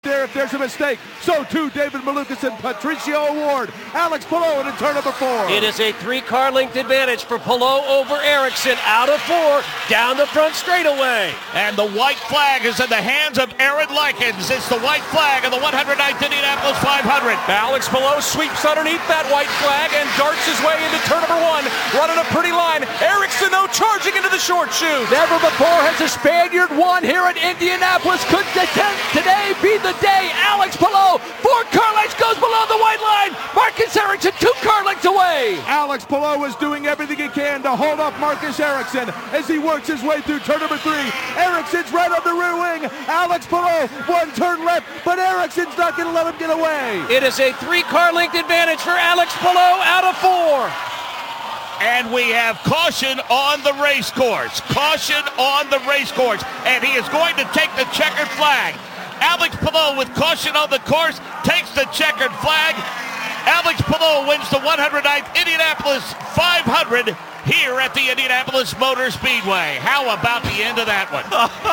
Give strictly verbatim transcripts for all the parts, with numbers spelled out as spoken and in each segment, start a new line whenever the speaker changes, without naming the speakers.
there if there's a mistake. So too David Malukas and Patricio O'Ward. Alex Palou in turn number four.
It is a three-car length advantage for Palou over Ericsson. Out of four, down the front straightaway.
And the white flag is in the hands of Aaron Likens. It's the white flag of the one hundred ninth Indianapolis five hundred.
Alex Palou sweeps underneath that white flag and darts his way into turn number one, running a pretty line. Ericsson, though, charging into the short chute.
Never before has a Spaniard won here at Indianapolis. Could today be the day? Alex Palou, four car lengths, goes below the white line. Marcus Ericsson, two car lengths away.
Alex Palou is doing everything he can to hold up Marcus Ericsson as he works his way through turn number three. Ericsson's right on the rear wing. Alex Palou, one turn left, but Ericsson's not going to let him get away.
It is a three-car length advantage for Alex Palou out of four.
And we have caution on the race course. Caution on the race course. And he is going to take the checkered flag. Alex Palou with caution on the course takes the checkered flag. Alex Palou wins the one hundred ninth Indianapolis five hundred here at the Indianapolis Motor Speedway. How about the end of that one?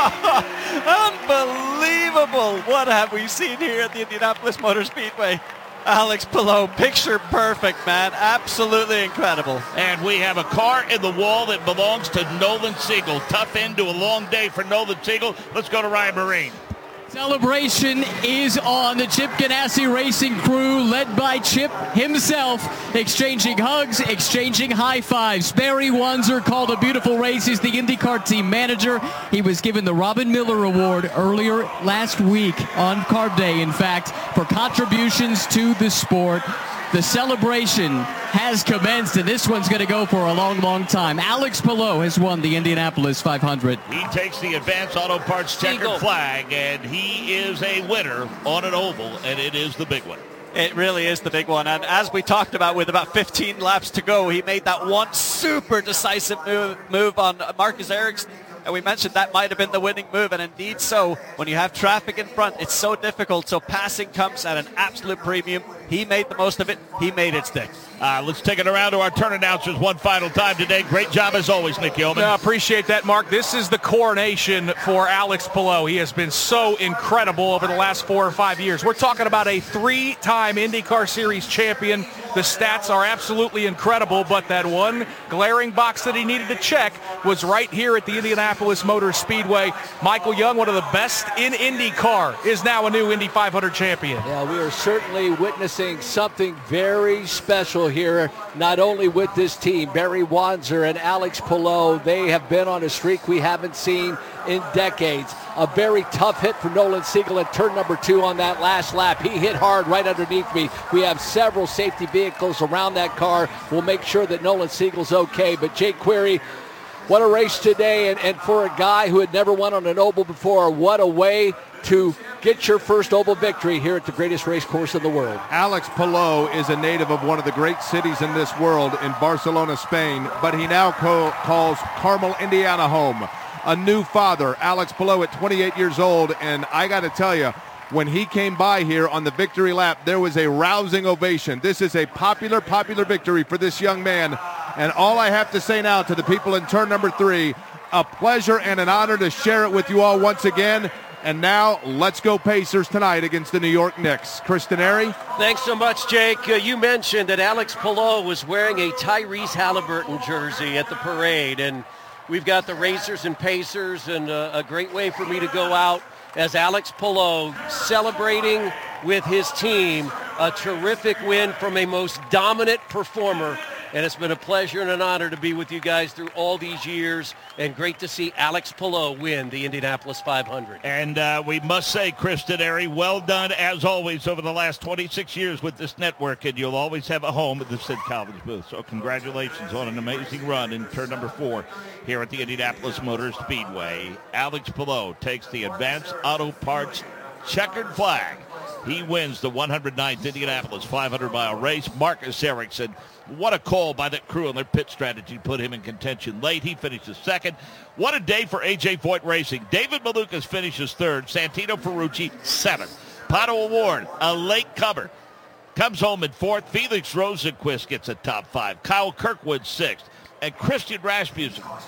Unbelievable. What have we seen here at the Indianapolis Motor Speedway? Alex Palou, picture perfect, man. Absolutely incredible.
And we have a car in the wall that belongs to Nolan Siegel. Tough end to a long day for Nolan Siegel. Let's go to Ryan Marine.
Celebration is on. The Chip Ganassi Racing crew, led by Chip himself, exchanging hugs, exchanging high fives. Barry Wanzer called a beautiful race. He's the IndyCar team manager. He was given the Robin Miller Award earlier last week on Carb Day, in fact, for contributions to the sport. The celebration has commenced, and this one's going to go for a long, long time. Alex Palou has won the Indianapolis five hundred.
He takes the Advanced Auto Parts checkered flag, and he is a winner on an oval, and it is the big one.
It really is the big one. And as we talked about, with about fifteen laps to go, he made that one super decisive move, move on Marcus Ericsson. And we mentioned that might have been the winning move, and indeed so. When you have traffic in front, it's so difficult. So passing comes at an absolute premium. He made the most of it. He made it stick.
Uh, let's take it around to our turn announcers one final time today. Great job as always, Nick Yeoman.
I appreciate that, Mark. This is the coronation for Alex Palou. He has been so incredible over the last four or five years. We're talking about a three-time IndyCar Series champion. The stats are absolutely incredible, but that one glaring box that he needed to check was right here at the Indianapolis Motor Speedway. Michael Young, one of the best in IndyCar, is now a new Indy five hundred champion.
Yeah, we are certainly witnessing something very special here, not only with this team. Barry Wanzer and Alex Palou, they have been on a streak we haven't seen in decades. A very tough hit for Nolan Siegel at turn number two on that last lap. He hit hard right underneath me. We have several safety vehicles around that car. We'll make sure that Nolan Siegel's okay. But Jake Query, what a race today. And, and for a guy who had never won on an oval before, what a way to get your first oval victory here at the greatest race course in the world.
Alex Palou is a native of one of the great cities in this world, in Barcelona, Spain, but he now co- calls Carmel, Indiana home. A new father, Alex Palou, at twenty-eight years old, and I got to tell you, when he came by here on the victory lap, there was a rousing ovation. This is a popular, popular victory for this young man, and all I have to say now to the people in turn number three, a pleasure and an honor to share it with you all once again. And now, let's go Pacers tonight against the New York Knicks. Chris Denari.
Thanks so much, Jake. Uh, you mentioned that Alex Palou was wearing a Tyrese Halliburton jersey at the parade, and we've got the Racers and Pacers, and uh, a great way for me to go out as Alex Palou celebrating with his team a terrific win from a most dominant performer. And it's been a pleasure and an honor to be with you guys through all these years, and great to see Alex Palou win the Indianapolis five hundred.
And uh, we must say, Chris Denari, well done as always over the last twenty-six years with this network, and you'll always have a home at the Sid Collins booth. So congratulations on an amazing run in turn number four here at the Indianapolis Motor Speedway. Alex Palou takes the Advanced Auto Parts checkered flag. He wins the one hundred ninth Indianapolis five hundred mile race. Marcus Ericsson, what a call by that crew on their pit strategy to put him in contention late. He finishes second. What a day for A J Foyt Racing. David Malukas finishes third. Santino Ferrucci, seventh. Pato O'Ward, a late comer, comes home in fourth. Felix Rosenquist gets a top five. Kyle Kirkwood, sixth. And Christian Rasmussen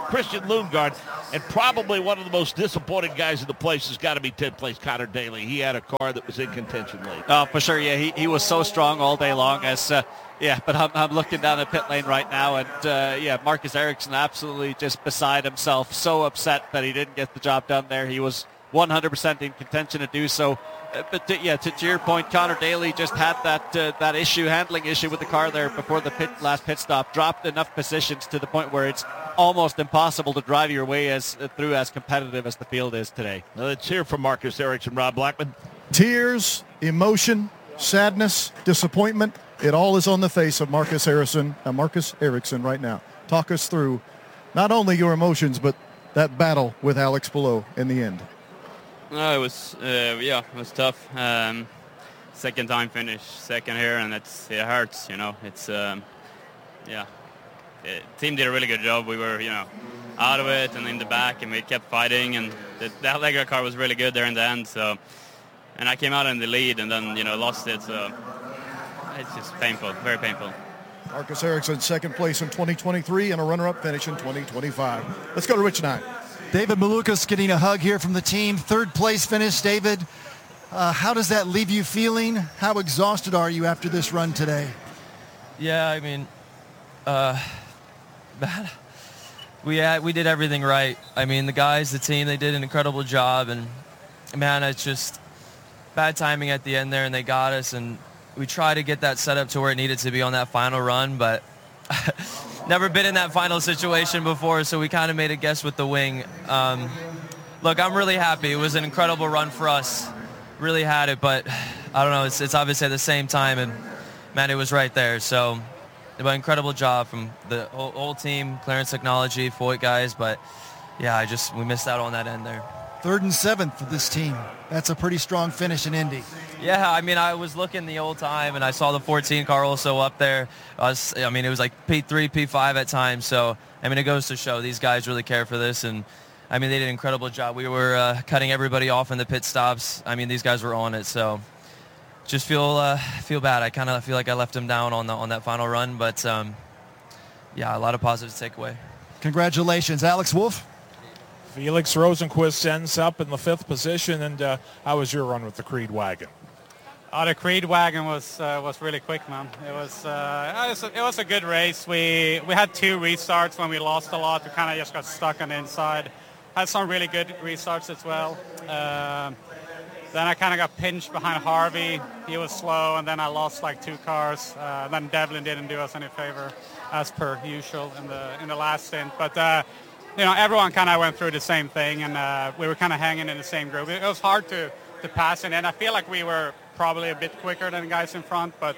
Christian Lundgaard, and probably one of the most disappointing guys in the place has got to be tenth place Connor Daly. He had a car that was in contention late.
Oh, for sure, yeah. He, he was so strong all day long. As uh, Yeah, but I'm, I'm looking down the pit lane right now, and uh, yeah, Marcus Ericsson absolutely just beside himself, so upset that he didn't get the job done there. He was one hundred percent in contention to do so. Uh, but to, yeah, to, to your point, Connor Daly just had that uh, that issue, handling issue with the car there before the pit, last pit stop. Dropped enough positions to the point where it's almost impossible to drive your way as uh, through as competitive as the field is today.
Well, let's hear from Marcus Ericsson. Rob Blackman.
Tears, emotion, sadness, disappointment. It all is on the face of Marcus Ericsson, uh, Marcus Ericsson right now. Talk us through not only your emotions, but that battle with Alex Palou in the end.
No, it was, uh, yeah, it was tough. Um, second time finish, second here, and it's, it hurts, you know. It's, um, yeah, the team did a really good job. We were, you know, out of it and in the back, and we kept fighting, and the, the Allegra car was really good there in the end, so, and I came out in the lead and then, you know, lost it, so it's just painful, very painful.
Marcus Ericsson, second place in twenty twenty-three and a runner-up finish in twenty twenty-five. Let's go to Rich Knight.
David Malukas getting a hug here from the team. Third place finish. David, uh, how does that leave you feeling? How exhausted are you after this run today?
Yeah, I mean, uh, we had, we did everything right. I mean, the guys, the team, they did an incredible job. And, man, it's just bad timing at the end there, and they got us. And we tried to get that set up to where it needed to be on that final run, but never been in that final situation before, so we kind of made a guess with the wing. Um, look, I'm really happy. It was an incredible run for us. Really had it, but I don't know. It's, it's obviously at the same time, and, man, it was right there. So, an incredible job from the whole, whole team, Clarence Technology, Foyt guys, but, yeah, I just we missed out on that end there.
Third and seventh for this team. That's a pretty strong finish in Indy.
Yeah, I mean, I was looking the old time, and I saw the fourteen car also up there. I, was, I mean, it was like P three, P five at times. So, I mean, it goes to show these guys really care for this. And, I mean, they did an incredible job. We were uh, cutting everybody off in the pit stops. I mean, these guys were on it. So, just feel uh, feel bad. I kind of feel like I left them down on the on that final run. But, um, yeah, a lot of positives to take away.
Congratulations. Alex Wolf?
Felix Rosenqvist ends up in the fifth position. And uh, how was your run with the Creed wagon?
Oh, the Creed wagon was uh, was really quick, man. It was uh, it was, a, it was a good race. We we had two restarts when we lost a lot. We kind of just got stuck on the inside. Had some really good restarts as well. Uh, then I kind of got pinched behind Harvey. He was slow, and then I lost like two cars. Uh, then Devlin didn't do us any favor, as per usual in the in the last stint. But uh, you know, everyone kind of went through the same thing, and uh, we were kind of hanging in the same group. It, it was hard to to pass, and I feel like we were probably a bit quicker than the guys in front, but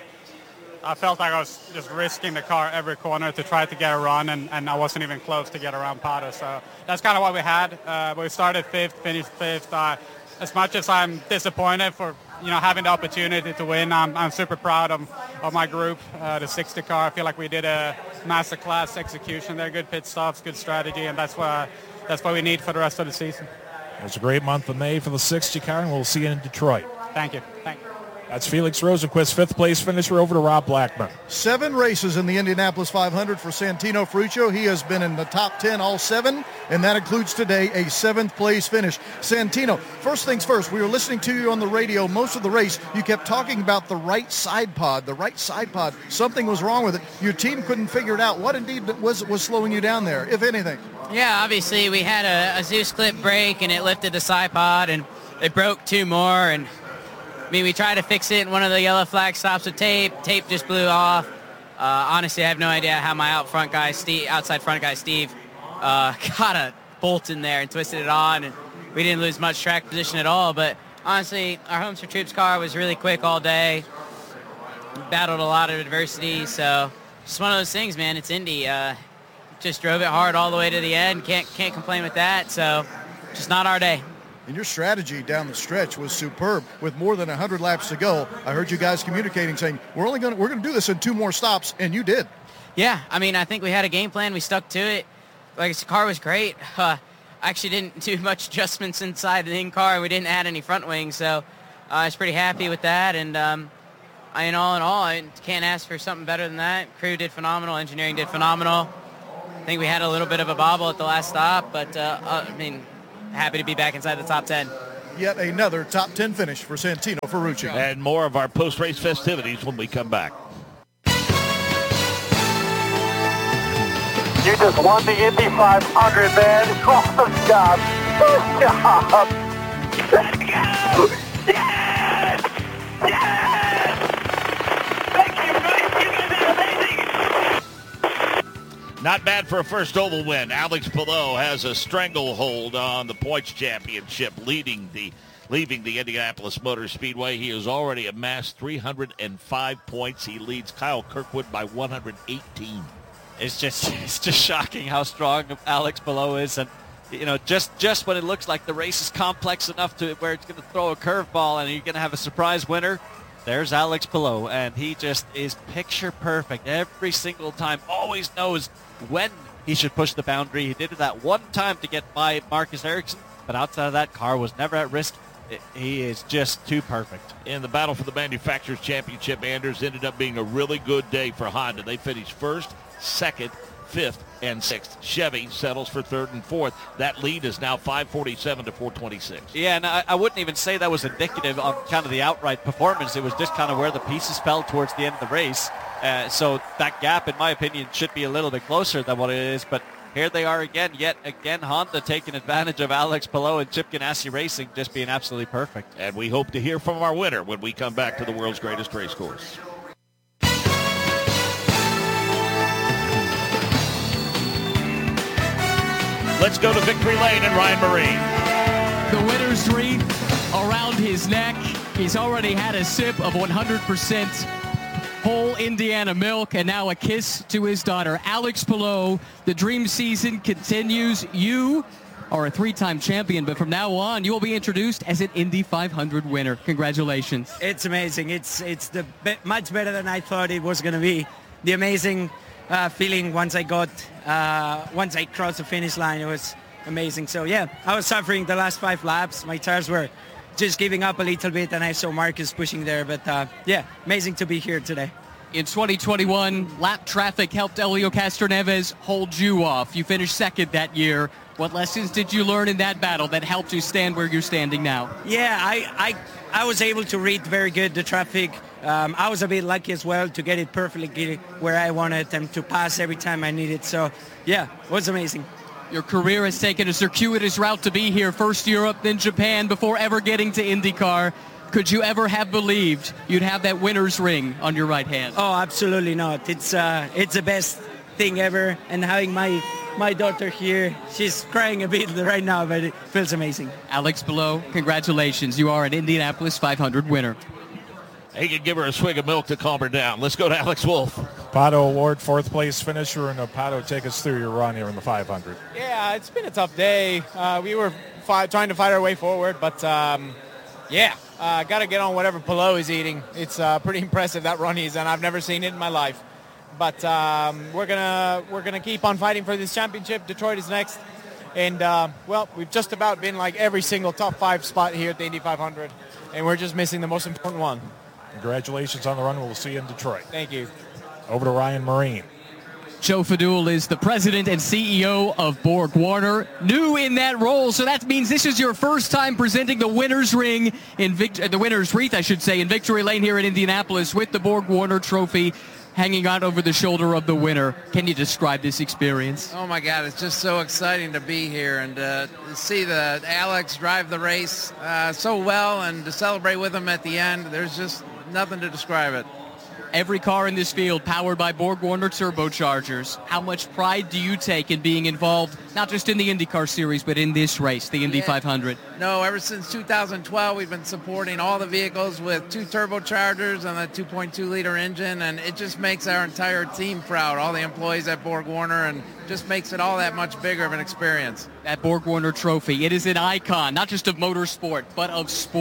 I felt like I was just risking the car every corner to try to get a run, and, and I wasn't even close to get around Pato. So that's kind of what we had. Uh, we started fifth, finished fifth. Uh, as much as I'm disappointed for you know having the opportunity to win, I'm, I'm super proud of, of my group, uh, the sixty car. I feel like we did a masterclass execution there, good pit stops, good strategy, and that's what that's what we need for the rest of the season.
It was a great month of May for the sixty car, and we'll see you in Detroit.
Thank you. Thank you.
That's Felix Rosenqvist, fifth place finisher. Over to Rob Blackman.
Seven races in the Indianapolis five hundred for Santino Ferruccio. He has been in the top ten all seven, and that includes today a seventh place finish. Santino, first things first, we were listening to you on the radio most of the race. You kept talking about the right side pod, the right side pod. Something was wrong with it. Your team couldn't figure it out. What indeed was, was slowing you down there, if anything?
Yeah, obviously we had a, a Zeus clip break, and it lifted the side pod, and it broke two more, and I mean, we tried to fix it in one of the yellow flag stops with tape. Tape just blew off. Uh, honestly, I have no idea how my out front guy, Steve, outside front guy, Steve, uh, got a bolt in there and twisted it on, and we didn't lose much track position at all. But honestly, our Homes for Troops car was really quick all day. We battled a lot of adversity, so just one of those things, man. It's Indy. Uh, just drove it hard all the way to the end. Can't can't complain with that. So just not our day.
And your strategy down the stretch was superb. With more than one hundred laps to go, I heard you guys communicating, saying we're only going to we're going to do this in two more stops, and you did.
Yeah, I mean, I think we had a game plan. We stuck to it. Like, the car was great. Uh, I actually didn't do much adjustments inside the in-car. We didn't add any front wings, so uh, I was pretty happy with that. And um, I, in all in all, I can't ask for something better than that. Crew did phenomenal. Engineering did phenomenal. I think we had a little bit of a bobble at the last stop, but uh, uh, I mean, happy to be back inside the top ten.
Yet another top ten finish for Santino Ferruccio.
And more of our post-race festivities when we come back.
You just won the Indy five hundred, man. Awesome job. Good job. Let's go. Yes. Yes. Thank you, guys. You guys are amazing.
Not bad for a first oval win. Alex Palou has a stranglehold on the points championship, leading the leaving the Indianapolis Motor Speedway. He has already amassed three hundred five points. He leads Kyle Kirkwood by one hundred eighteen.
It's just it's just shocking how strong Alex Palou is, and you know just just when it looks like the race is complex enough to where it's going to throw a curveball and you're going to have a surprise winner, there's Alex Palou, and he just is picture perfect every single time. Always knows when he should push the boundary. He did it that one time to get by Marcus Ericsson, but outside of that, car was never at risk. It, he is just too perfect.
In the battle for the Manufacturers Championship, Anders, ended up being a really good day for Honda. They finished first, second, fifth, and sixth. Chevy settles for third and fourth. That lead is now five forty-seven to four twenty-six.
Yeah, and I, I wouldn't even say that was indicative of kind of the outright performance. It was just kind of where the pieces fell towards the end of the race. Uh, so that gap, in my opinion, should be a little bit closer than what it is. But here they are again, yet again, Honda taking advantage of Alex Palou and Chip Ganassi Racing just being absolutely perfect.
And we hope to hear from our winner when we come back to the world's greatest race course. Let's go to Victory Lane and Ryan Marine.
The winner's wreath around his neck. He's already had a sip of one hundred percent whole Indiana milk, and now a kiss to his daughter. Alex Palou, the dream season continues. You are a three-time champion, but from now on, you will be introduced as an Indy five hundred winner. Congratulations.
It's amazing. It's it's the be- much better than I thought it was going to be. The amazing uh, feeling once I got, uh, once I crossed the finish line, it was amazing. So yeah, I was suffering the last five laps. My tires were just giving up a little bit, and I saw Marcus pushing there. But uh, yeah, amazing to be here today.
In twenty twenty-one, lap traffic helped Helio Castroneves hold you off. You finished second that year. What lessons did you learn in that battle that helped you stand where you're standing now?
Yeah, I I, I was able to read very good the traffic. Um, I was a bit lucky as well to get it perfectly where I wanted and to pass every time I needed. So yeah, it was amazing.
Your career has taken a circuitous route to be here. First Europe, then Japan, before ever getting to IndyCar. Could you ever have believed you'd have that winner's ring on your right hand?
Oh, absolutely not. It's uh, it's the best thing ever. And having my my daughter here, she's crying a bit right now, but it feels amazing.
Alex Palou, congratulations. You are an Indianapolis five hundred winner.
He can give her a swig of milk to calm her down. Let's go to Alex Wolf.
Pato Award, fourth place finisher, and Pato, take us through your run here in the five hundred.
Yeah, it's been a tough day. Uh, we were fi- trying to fight our way forward, but um, yeah, uh, got to get on whatever Palou is eating. It's uh, pretty impressive that run he's done. I've never seen it in my life. But um, we're gonna we're gonna keep on fighting for this championship. Detroit is next, and uh, well, we've just about been like every single top five spot here at the Indy five hundred, and we're just missing the most important one.
Congratulations on the run. We'll see you in Detroit.
Thank you.
Over to Ryan Marine.
Joe Fadool is the president and C E O of Borg Warner, new in that role, so that means this is your first time presenting the winner's ring in Vic- the winner's wreath, I should say, in Victory Lane here in Indianapolis with the Borg Warner Trophy hanging out over the shoulder of the winner. Can you describe this experience?
Oh my God, it's just so exciting to be here and uh, to see the Alex drive the race uh, so well and to celebrate with him at the end. There's just nothing to describe it.
Every car in this field powered by Borg Warner turbochargers. How much pride do you take in being involved, not just in the IndyCar series, but in this race, the Indy
yeah.
five hundred?
No, ever since two thousand twelve, we've been supporting all the vehicles with two turbochargers and a two point two liter engine, and it just makes our entire team proud, all the employees at Borg Warner, and just makes it all that much bigger of an experience.
That Borg Warner Trophy, it is an icon, not just of motorsport, but of sport.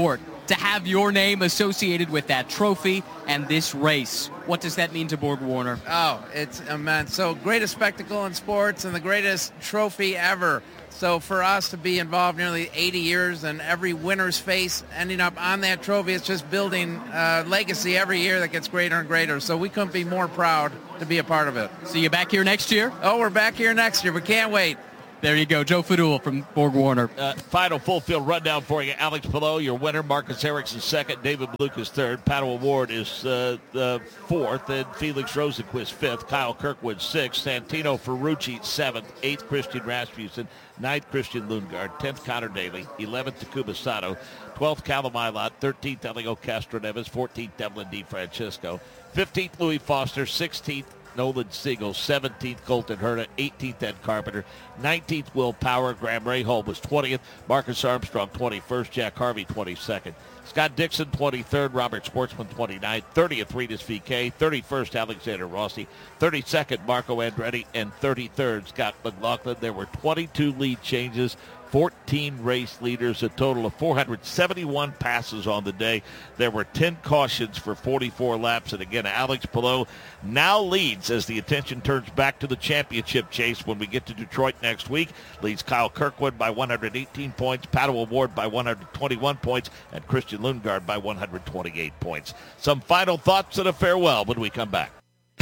to have your name associated with that trophy and this race. What does that mean to Borg Warner?
Oh, it's immense. So greatest spectacle in sports and the greatest trophy ever. So for us to be involved nearly eighty years and every winner's face ending up on that trophy, it's just building uh, legacy every year that gets greater and greater. So we couldn't be more proud to be a part of it.
See you back here next year?
Oh, we're back here next year. We can't wait.
There you go. Joe Fadul from Borg Warner.
Uh, final full field rundown for you. Alex Palou, your winner. Marcus Ericsson second. David Malukas third. Paddle Award is uh, the fourth. And Felix Rosenqvist fifth. Kyle Kirkwood sixth. Santino Ferrucci seventh. eighth Christian Rasmussen. ninth Christian Lundgaard. tenth Connor Daly. eleventh Takuma Sato. twelfth Callum Ilott. thirteenth Elio Castroneves. fourteenth Devlin DeFrancisco. fifteenth Louis Foster. sixteenth Nolan Siegel, seventeenth Colton Herta, eighteenth Ed Carpenter, nineteenth Will Power, Graham Rahal was twentieth, Marcus Armstrong twenty-first, Jack Harvey twenty-second, Scott Dixon twenty-third, Robert Sportsman twenty-ninth, thirtieth Ritas V K, thirty-first Alexander Rossi, thirty-second Marco Andretti, and thirty-third Scott McLaughlin. There were twenty-two lead changes, fourteen race leaders, a total of four hundred seventy-one passes on the day. There were ten cautions for forty-four laps. And again, Alex Palou now leads as the attention turns back to the championship chase when we get to Detroit next week. Leads Kyle Kirkwood by one hundred eighteen points, Paddle Award by one hundred twenty-one points, and Christian Lundgaard by one hundred twenty-eight points. Some final thoughts and a farewell when we come back.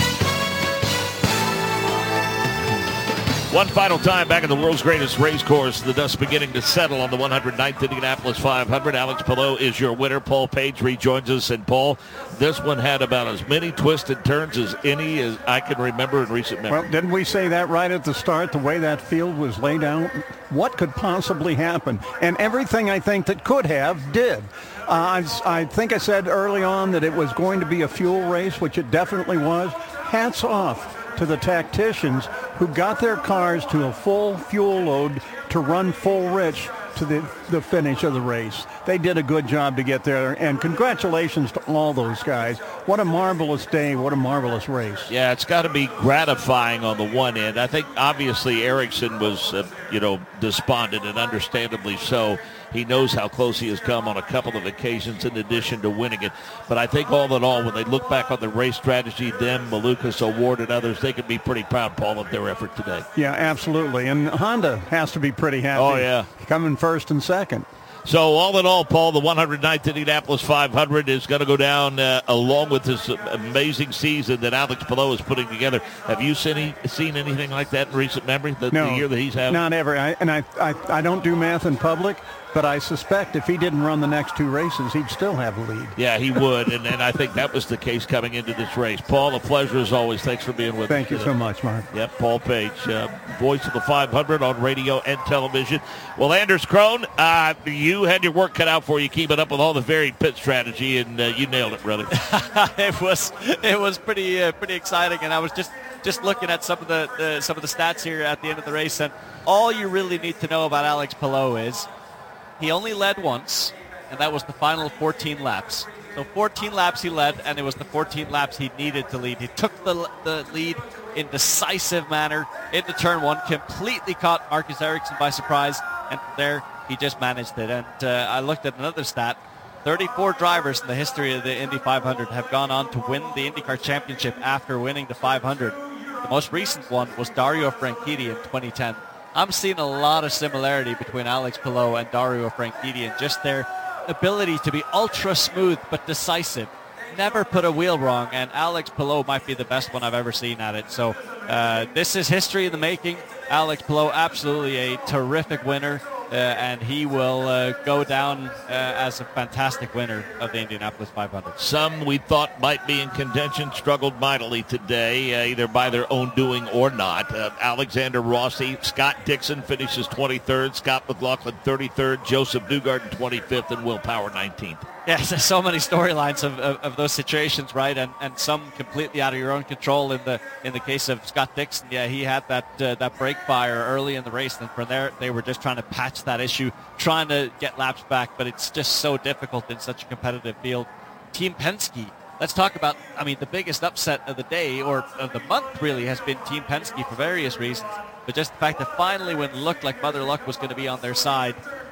One final time back at the world's greatest race course, the dust beginning to settle on the one hundred ninth Indianapolis five hundred. Alex Palou is your winner. Paul Page rejoins us. And Paul, this one had about as many twists and turns as any as I can remember in recent memory.
Well, didn't we say that right at the start, the way that field was laid out? What could possibly happen? And everything I think that could have did. Uh, I, I think I said early on that it was going to be a fuel race, which it definitely was. Hats off to the tacticians who got their cars to a full fuel load to run full rich to the, the finish of the race. They did a good job to get there, and congratulations to all those guys. What a marvelous day. What a marvelous race.
Yeah, it's got to be gratifying on the one end. I think obviously Ericsson was, uh, you know, despondent, and understandably so. He knows how close he has come on a couple of occasions in addition to winning it. But I think all in all, when they look back on the race strategy, them, Malukas, Award, and others, they can be pretty proud, Paul, of their effort today.
Yeah, absolutely. And Honda has to be pretty happy.
Oh, yeah.
Coming first and second.
So all in all, Paul, the one hundred ninth Indianapolis five hundred is going to go down uh, along with this amazing season that Alex Palou is putting together. Have you seen, any, seen anything like that in recent memory, the,
no,
the year that he's having?
Not ever. I, and I, I, I don't do math in public, but I suspect if he didn't run the next two races, he'd still have a lead.
Yeah, he would, and, and I think that was the case coming into this race. Paul, a pleasure as always. Thanks for being with
Thank
us.
Thank you
today.
so much, Mark.
Yep, Paul Page, uh, voice of the five hundred on radio and television. Well, Anders Krohn, uh, you had your work cut out for you keeping up with all the varied pit strategy, and uh, you nailed it, brother.
it was it was pretty uh, pretty exciting, and I was just just looking at some of the, the some of the stats here at the end of the race, and all you really need to know about Alex Palou is he only led once, and that was the final fourteen laps. So fourteen laps he led, and it was the fourteen laps he needed to lead. He took the the lead in decisive manner into turn one, completely caught Marcus Ericsson by surprise, and from there he just managed it. And uh, I looked at another stat. thirty-four drivers in the history of the Indy five hundred have gone on to win the IndyCar Championship after winning the five hundred. The most recent one was Dario Franchitti in twenty ten. I'm seeing a lot of similarity between Alex Palou and Dario Franchitti and just their ability to be ultra smooth but decisive. Never put a wheel wrong, and Alex Palou might be the best one I've ever seen at it. So uh, this is history in the making. Alex Palou, absolutely a terrific winner. Uh, and he will uh, go down uh, as a fantastic winner of the Indianapolis five hundred.
Some we thought might be in contention struggled mightily today, uh, either by their own doing or not. Uh, Alexander Rossi, Scott Dixon finishes twenty-third, Scott McLaughlin thirty-third, Joseph Newgarden twenty-fifth, and Will Power nineteenth.
Yes, there's so many storylines of, of, of those situations, right? And and some completely out of your own control. In the in the case of Scott Dixon, yeah, he had that uh, that brake fire early in the race, and from there they were just trying to patch that issue, trying to get laps back. But it's just so difficult in such a competitive field. Team Penske. Let's talk about, I mean, the biggest upset of the day or of the month really has been Team Penske for various reasons. But just the fact that finally, when it looked like Mother Luck was going to be on their side,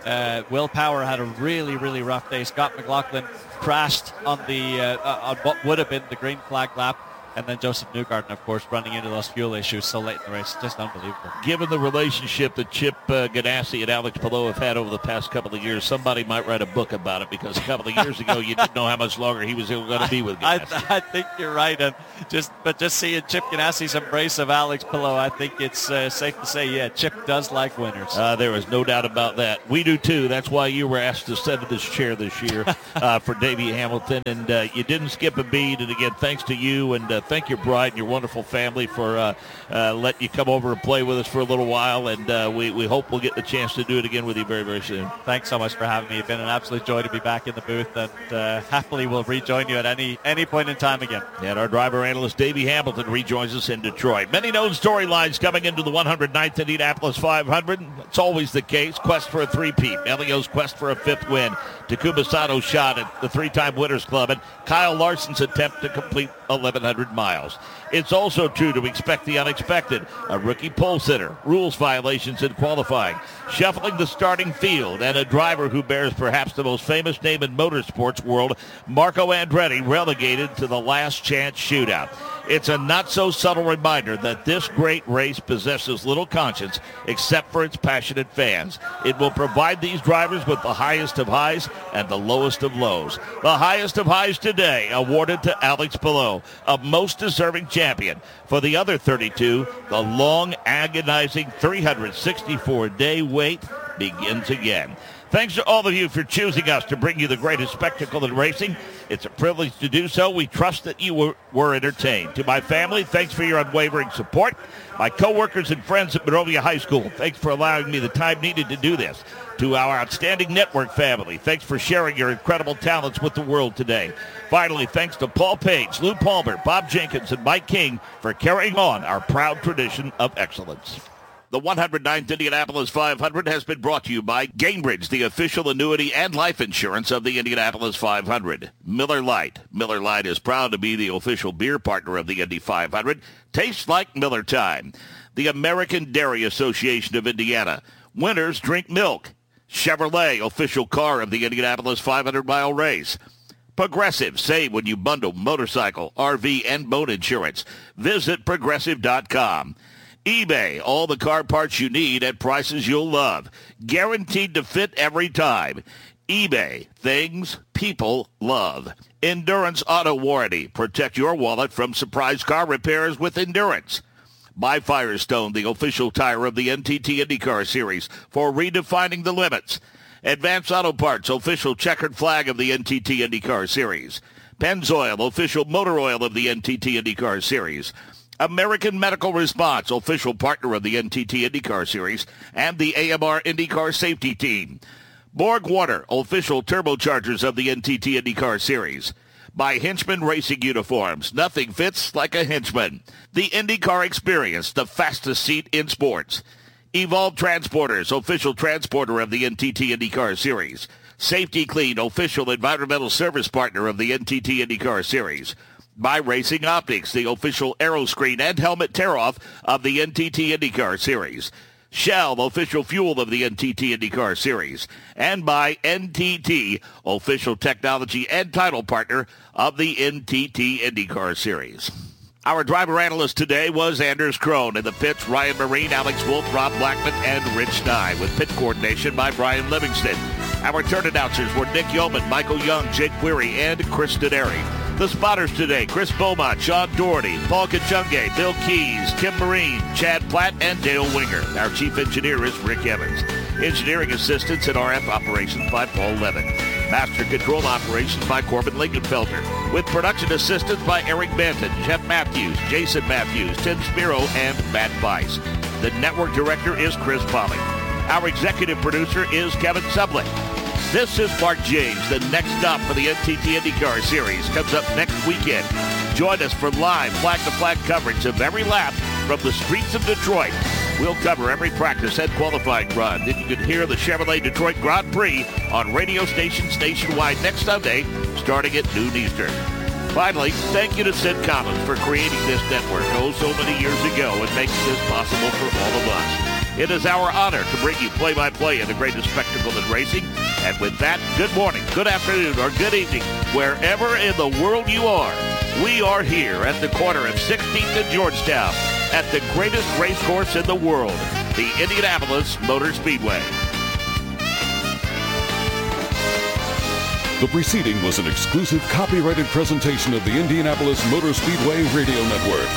Uh, Will Power had a really, really rough day. Scott McLaughlin crashed on the uh, on what would have been the green flag lap. And then Joseph Newgarden, of course, running into those fuel issues so late in the race. Just unbelievable.
Given the relationship that Chip uh, Ganassi and Alex Palou have had over the past couple of years, somebody might write a book about it, because a couple of years ago you didn't know how much longer he was going to be with Ganassi.
I, I think you're right. And just, but just seeing Chip Ganassi's embrace of Alex Palou, I think it's uh, safe to say, yeah, Chip does like winners.
Uh, there is no doubt about that. We do, too. That's why you were asked to sit in this chair this year uh, for Davey Hamilton. And uh, you didn't skip a beat. And, again, thanks to you, and uh, thank your bride and your wonderful family for uh, uh, letting you come over and play with us for a little while, and uh, we, we hope we'll get the chance to do it again with you very, very soon.
Thanks so much for having me. It's been an absolute joy to be back in the booth, and uh, happily we'll rejoin you at any any point in time again.
And our driver analyst Davey Hamilton rejoins us in Detroit. Many known storylines coming into the one hundred ninth Indianapolis five hundred. It's always the case. Quest for a three-peat. Elio's quest for a fifth win. Takuma Sato's shot at the three-time Winners Club, and Kyle Larson's attempt to complete eleven hundred miles. It's also true to expect the unexpected. A rookie pole sitter, rules violations in qualifying, shuffling the starting field, and a driver who bears perhaps the most famous name in motorsports world, Marco Andretti, relegated to the last chance shootout. It's a not-so-subtle reminder that this great race possesses little conscience except for its passionate fans. It will provide these drivers with the highest of highs and the lowest of lows. The highest of highs today awarded to Alex Palou, a most deserving champion. For the other thirty-two, the long, agonizing three hundred sixty-four day wait begins again. Thanks to all of you for choosing us to bring you the greatest spectacle in racing. It's a privilege to do so. We trust that you were, were entertained. To my family, thanks for your unwavering support. My coworkers and friends at Monrovia High School, thanks for allowing me the time needed to do this. To our outstanding network family, thanks for sharing your incredible talents with the world today. Finally, thanks to Paul Page, Lou Palmer, Bob Jenkins, and Mike King for carrying on our proud tradition of excellence. The one hundred ninth Indianapolis five hundred has been brought to you by Gainbridge, the official annuity and life insurance of the Indianapolis five hundred. Miller Lite. Miller Lite is proud to be the official beer partner of the Indy five hundred. Tastes like Miller time. The American Dairy Association of Indiana. Winners drink milk. Chevrolet, official car of the Indianapolis five hundred mile race. Progressive, save when you bundle motorcycle, R V, and boat insurance. Visit progressive dot com. eBay, all the car parts you need at prices you'll love. Guaranteed to fit every time. eBay, things people love. Endurance Auto Warranty, protect your wallet from surprise car repairs with Endurance. By Firestone, the official tire of the N T T IndyCar Series, for redefining the limits. Advance Auto Parts, official checkered flag of the N T T IndyCar Series. Pennzoil, official motor oil of the N T T IndyCar Series. American Medical Response, official partner of the N T T IndyCar Series, and the A M R IndyCar Safety Team. Borg Warner, official turbochargers of the N T T IndyCar Series. By Hinchman Racing Uniforms, nothing fits like a Hinchman. The IndyCar Experience, the fastest seat in sports. Evolve Transporters, official transporter of the N T T IndyCar Series. Safety Clean, official environmental service partner of the N T T IndyCar Series. By Racing Optics, the official aeroscreen and helmet tear-off of the N T T IndyCar Series. Shell, official fuel of the N T T IndyCar Series. And by N T T, official technology and title partner of the N T T IndyCar Series. Our driver analyst today was Anders Krohn. In the pits, Ryan Marine, Alex Wolf, Rob Blackman, and Rich Nye, with pit coordination by Brian Livingston. Our turn announcers were Nick Yeoman, Michael Young, Jake Query, and Chris Denary. The spotters today, Chris Beaumont, Sean Doherty, Paul Kachunge, Bill Keys, Tim Marine, Chad Platt, and Dale Winger. Our chief engineer is Rick Evans. Engineering assistance and R F operations by Paul Levin. Master control operations by Corbin Lingenfelter. With production assistance by Eric Banton, Jeff Matthews, Jason Matthews, Tim Spiro, and Matt Weiss. The network director is Chris Polly. Our executive producer is Kevin Sublett. This is Mark James. The next stop for the N T T IndyCar Series comes up next weekend. Join us for live flag-to-flag coverage of every lap from the streets of Detroit. We'll cover every practice and qualifying run. Then you can hear the Chevrolet Detroit Grand Prix on radio stations nationwide next Sunday, starting at noon Eastern. Finally, thank you to Sid Collins for creating this network oh so many years ago and making this possible for all of us. It is our honor to bring you play-by-play in the greatest spectacle in racing. And with that, good morning, good afternoon, or good evening, wherever in the world you are. We are here at the corner of sixteenth and Georgetown at the greatest race course in the world, the Indianapolis Motor Speedway.
The preceding was an exclusive copyrighted presentation of the Indianapolis Motor Speedway Radio Network.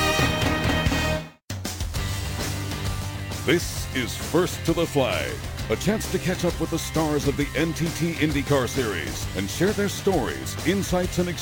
This is First to the Flag, a chance to catch up with the stars of the N T T IndyCar Series and share their stories, insights, and experiences.